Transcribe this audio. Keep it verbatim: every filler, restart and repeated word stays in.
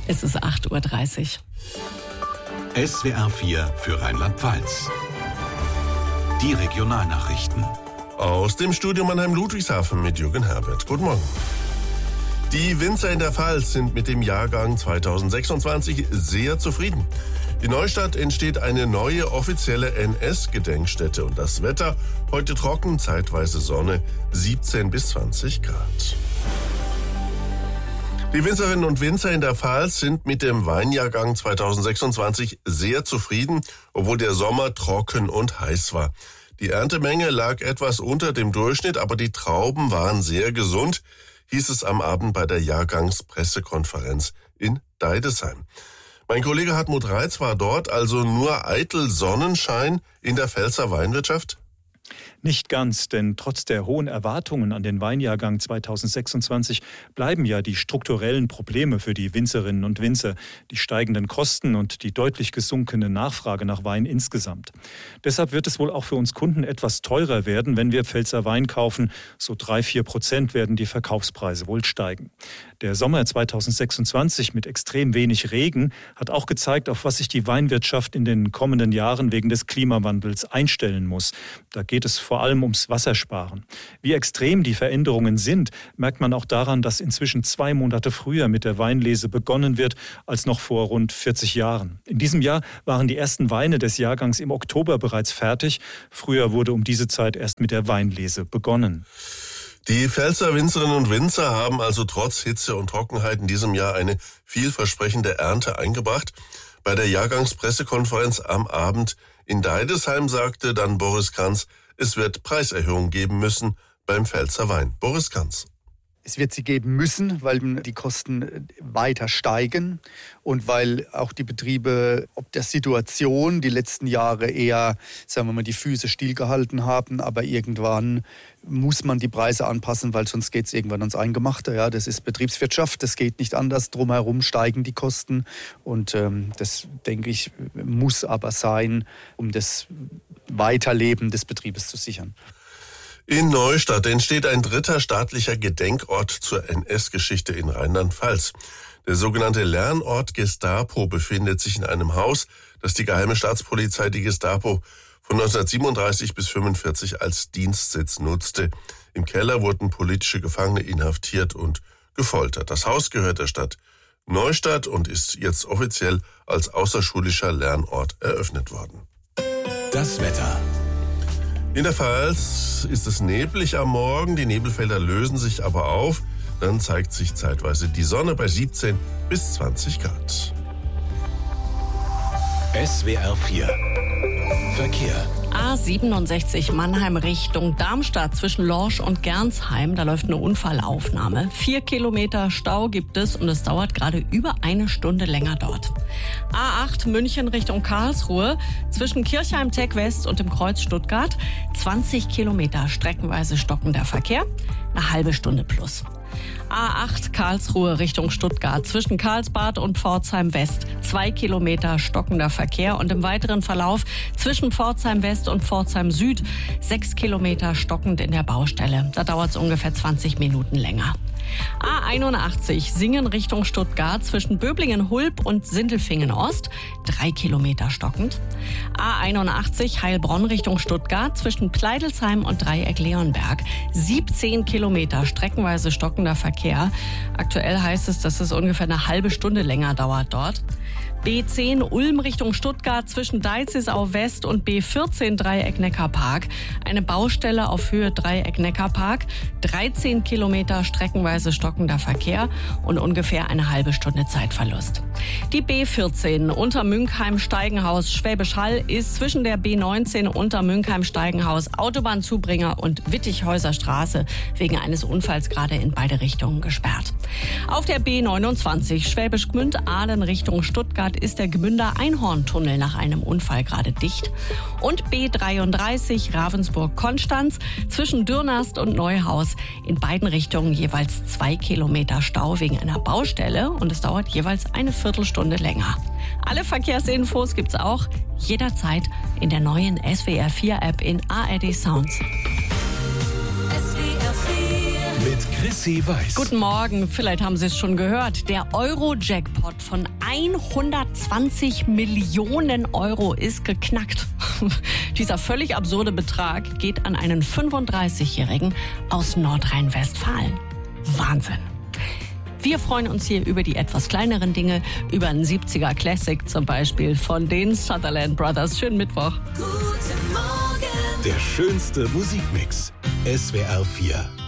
Es ist acht Uhr dreißig. S W R vier für Rheinland-Pfalz. Die Regionalnachrichten. Aus dem Studio Mannheim-Ludwigshafen mit Jürgen Herbert. Guten Morgen. Die Winzer in der Pfalz sind mit dem Jahrgang zweitausendsechsundzwanzig sehr zufrieden. In Neustadt entsteht eine neue offizielle N S-Gedenkstätte und das Wetter heute trocken, zeitweise Sonne, siebzehn bis zwanzig Grad. Die Winzerinnen und Winzer in der Pfalz sind mit dem Weinjahrgang zweitausendsechsundzwanzig sehr zufrieden, obwohl der Sommer trocken und heiß war. Die Erntemenge lag etwas unter dem Durchschnitt, aber die Trauben waren sehr gesund, hieß es am Abend bei der Jahrgangspressekonferenz in Deidesheim. Mein Kollege Hartmut Reitz war dort, also nur eitel Sonnenschein in der Pfälzer Weinwirtschaft? Nicht ganz, denn trotz der hohen Erwartungen an den Weinjahrgang zweitausendsechsundzwanzig bleiben ja die strukturellen Probleme für die Winzerinnen und Winzer, die steigenden Kosten und die deutlich gesunkene Nachfrage nach Wein insgesamt. Deshalb wird es wohl auch für uns Kunden etwas teurer werden, wenn wir Pfälzer Wein kaufen. So drei, vier Prozent werden die Verkaufspreise wohl steigen. Der Sommer zweitausendsechsundzwanzig mit extrem wenig Regen hat auch gezeigt, auf was sich die Weinwirtschaft in den kommenden Jahren wegen des Klimawandels einstellen muss. Da geht es vor allem ums Wassersparen. Wie extrem die Veränderungen sind, merkt man auch daran, dass inzwischen zwei Monate früher mit der Weinlese begonnen wird als noch vor rund vierzig Jahren. In diesem Jahr waren die ersten Weine des Jahrgangs im Oktober bereits fertig. Früher wurde um diese Zeit erst mit der Weinlese begonnen. Die Pfälzer Winzerinnen und Winzer haben also trotz Hitze und Trockenheit in diesem Jahr eine vielversprechende Ernte eingebracht. Bei der Jahrgangspressekonferenz am Abend in Deidesheim sagte dann Boris Kranz, es wird Preiserhöhungen geben müssen beim Pfälzer Wein. Boris Kranz. Es wird sie geben müssen, weil die Kosten weiter steigen und weil auch die Betriebe ob der Situation die letzten Jahre eher, sagen wir mal, die Füße stillgehalten haben. Aber irgendwann muss man die Preise anpassen, weil sonst geht es irgendwann ans Eingemachte. Ja, das ist Betriebswirtschaft, das geht nicht anders. Drumherum steigen die Kosten und ähm, das, denke ich, muss aber sein, um das Weiterleben des Betriebes zu sichern. In Neustadt entsteht ein dritter staatlicher Gedenkort zur N S-Geschichte in Rheinland-Pfalz. Der sogenannte Lernort Gestapo befindet sich in einem Haus, das die Geheime Staatspolizei, die Gestapo, von neunzehnhundertsiebenunddreißig bis fünfundvierzig als Dienstsitz nutzte. Im Keller wurden politische Gefangene inhaftiert und gefoltert. Das Haus gehört der Stadt Neustadt und ist jetzt offiziell als außerschulischer Lernort eröffnet worden. Das Wetter. In der Pfalz ist es neblig am Morgen, die Nebelfelder lösen sich aber auf. Dann zeigt sich zeitweise die Sonne bei siebzehn bis zwanzig Grad. S W R vier Verkehr. A siebenundsechzig Mannheim Richtung Darmstadt zwischen Lorsch und Gernsheim. Da läuft eine Unfallaufnahme. Vier Kilometer Stau gibt es und es dauert gerade über eine Stunde länger dort. A acht München Richtung Karlsruhe zwischen Kirchheim-Tech West und dem Kreuz Stuttgart. zwanzig Kilometer streckenweise stockender Verkehr. Eine halbe Stunde plus. A acht Karlsruhe Richtung Stuttgart zwischen Karlsbad und Pforzheim West. Zwei Kilometer stockender Verkehr und im weiteren Verlauf zwischen Pforzheim West und Pforzheim Süd sechs Kilometer stockend in der Baustelle. Da dauert es ungefähr zwanzig Minuten länger. A einundachtzig Singen Richtung Stuttgart zwischen Böblingen-Hulb und Sindelfingen-Ost, drei Kilometer stockend. A einundachtzig Heilbronn Richtung Stuttgart zwischen Pleidelsheim und Dreieck-Leonberg, siebzehn Kilometer streckenweise stockender Verkehr. Aktuell heißt es, dass es ungefähr eine halbe Stunde länger dauert dort. B zehn Ulm Richtung Stuttgart zwischen Deizisau West und B vierzehn Dreieck-Neckarpark. Eine Baustelle auf Höhe Dreieck-Neckarpark. dreizehn Kilometer streckenweise stockender Verkehr und ungefähr eine halbe Stunde Zeitverlust. Die B vierzehn Untermünkheim-Steigenhaus Schwäbisch Hall ist zwischen der B neunzehn Untermünkheim-Steigenhaus Autobahnzubringer und Wittichhäuser Straße wegen eines Unfalls gerade in beide Richtungen gesperrt. Auf der B neunundzwanzig Schwäbisch Gmünd-Ahlen Richtung Stuttgart ist der Gmünder Einhorntunnel nach einem Unfall gerade dicht. Und B dreiunddreißig Ravensburg-Konstanz zwischen Dürnast und Neuhaus in beiden Richtungen jeweils zwei Kilometer Stau wegen einer Baustelle und es dauert jeweils eine Viertelstunde länger. Alle Verkehrsinfos gibt's auch jederzeit in der neuen S W R vier App in A R D Sounds. S W R vier Mit Chrissy Weiß. Guten Morgen, vielleicht haben Sie es schon gehört. Der Euro-Jackpot von hundertzwanzig Millionen Euro ist geknackt. Dieser völlig absurde Betrag geht an einen fünfunddreißigjährigen aus Nordrhein-Westfalen. Wahnsinn. Wir freuen uns hier über die etwas kleineren Dinge, über einen siebziger Classic zum Beispiel von den Sutherland Brothers. Schönen Mittwoch. Der schönste Musikmix. S W R vier.